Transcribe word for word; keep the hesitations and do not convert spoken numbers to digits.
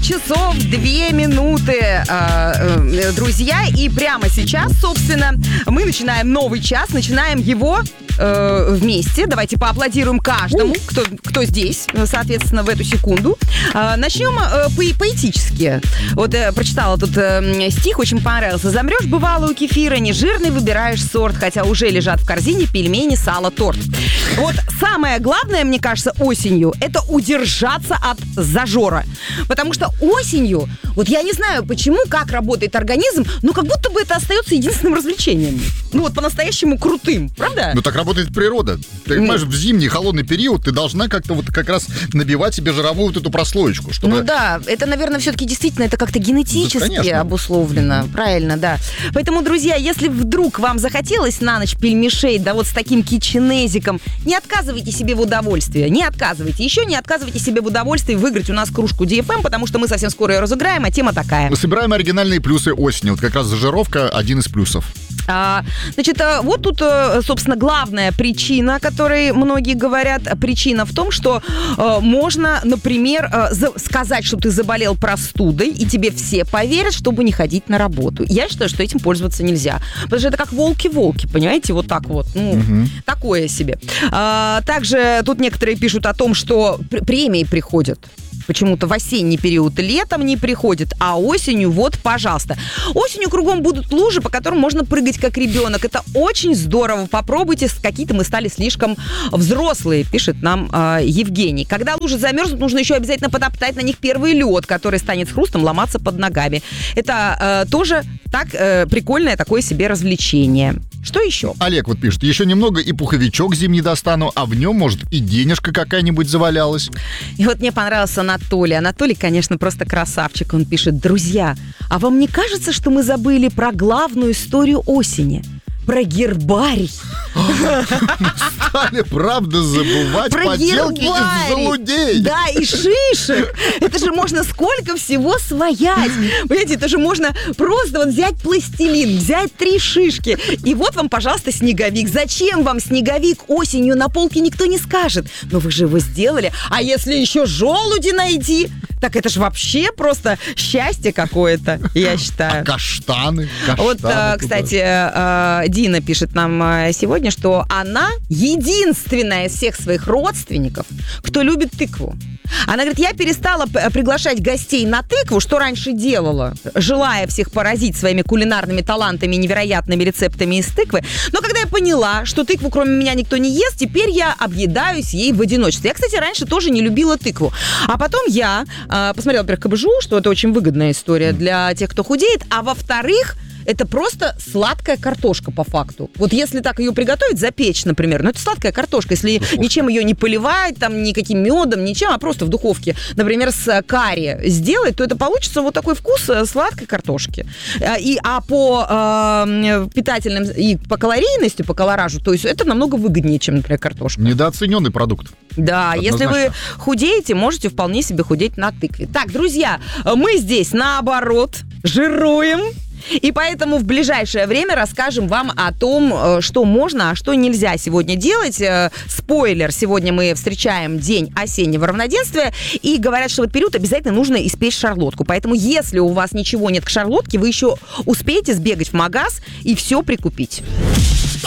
часов две минуты, друзья. И прямо сейчас, собственно, мы начинаем новый час. Начинаем его э, вместе. Давайте поаплодируем каждому, кто, кто здесь, соответственно, в эту секунду. Э, начнем э, по- поэтически. Вот э, прочитала тут э, стих, очень понравился. «Замрешь, бывало, у кефира, нежирный выбираешь сорт, хотя уже лежат в корзине пельмени, сало, торт». Вот самое главное, мне кажется, осенью, это удержаться от зажора. Потому что осенью, вот я не знаю, почему, как работает организм, но как будто бы это остается единственным развлечением. Ну вот по-настоящему крутым, правда? Ну так работает природа. Ты понимаешь, в зимний холодный период ты должна как-то вот как раз набивать себе жировую вот эту прослоечку, чтобы... Ну да, это, наверное, все-таки действительно это как-то генетически да, обусловлено. Правильно, да. Поэтому, друзья, если вдруг вам захотелось на ночь пельмешей, да вот с таким китченезиком, не отказывайте себе в удовольствии. Не отказывайте. Еще не отказывайте себе в удовольствии выиграть у нас кружку ди эф эм, потому что мы совсем скоро ее разыграем, а тема такая. Мы собираем оригинальные плюсы осени. Вот как раз зажировка один из плюсов. А, значит, вот тут, собственно, главная причина, о которой многие говорят. Причина в том, что э, можно, например, э, за- сказать, что ты заболел простудой, и тебе все поверят, чтобы не ходить на работу. Я считаю, что этим пользоваться нельзя. Потому что это как волки-волки, понимаете? Вот так вот. Ну, угу. Такое себе. А, также тут некоторые пишут о том, что пр- премии приходят. Почему-то в осенний период летом не приходит, а осенью вот, пожалуйста. Осенью кругом будут лужи, по которым можно прыгать как ребенок. Это очень здорово. Попробуйте, какие-то мы стали слишком взрослые, пишет нам э, Евгений. Когда лужи замерзнут, нужно еще обязательно потоптать на них первый лед, который станет с хрустом ломаться под ногами. Это э, тоже так э, прикольное такое себе развлечение. Что еще? Олег вот пишет, еще немного и пуховичок зимний достану, а в нем, может, и денежка какая-нибудь завалялась. И вот мне понравился Анатолий. Анатолий, конечно, просто красавчик. Он пишет: друзья, а вам не кажется, что мы забыли про главную историю осени? Про гербарий. Стали, правда, забывать про поделки гербарий. Из желудей. Да, и шишек. Это же можно сколько всего своять. Понимаете, это же можно просто вот взять пластилин, взять три шишки. И вот вам, пожалуйста, снеговик. Зачем вам снеговик осенью на полке, никто не скажет. Но вы же его сделали. А если еще желуди найти, так это же вообще просто счастье какое-то, я считаю. А каштаны? каштаны Вот, кстати, Дина пишет нам сегодня, что она единственная из всех своих родственников, кто любит тыкву. Она говорит, я перестала приглашать гостей на тыкву, что раньше делала, желая всех поразить своими кулинарными талантами и невероятными рецептами из тыквы. Но когда я поняла, что тыкву кроме меня никто не ест, теперь я объедаюсь ей в одиночестве. Я, кстати, раньше тоже не любила тыкву. А потом я э, посмотрела, во-первых, КБЖУ, что это очень выгодная история для тех, кто худеет, а во-вторых, это просто сладкая картошка по факту. Вот если так ее приготовить, запечь, например, ну это сладкая картошка. Если духовка. Ничем ее не поливать, там, никаким медом, ничем, а просто в духовке, например, с карри сделать, то это получится вот такой вкус сладкой картошки. И, а по э, питательным и по калорийности, по колоражу, то есть это намного выгоднее, чем, например, картошка. Недооцененный продукт. Да, однозначно. Если вы худеете, можете вполне себе худеть на тыкве. Так, друзья, мы здесь наоборот жируем. И поэтому в ближайшее время расскажем вам о том, что можно, а что нельзя сегодня делать. Спойлер, сегодня мы встречаем день осеннего равноденствия, и говорят, что в этот период обязательно нужно испечь шарлотку. Поэтому если у вас ничего нет к шарлотке, вы еще успеете сбегать в магаз и все прикупить.